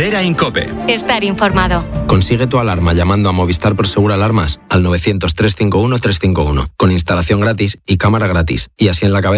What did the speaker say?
Primavera en COPE. Estar informado. Consigue tu alarma llamando a Movistar Prosegur Alarmas al 900 351 351 con instalación gratis y cámara gratis. Y así en la cabeza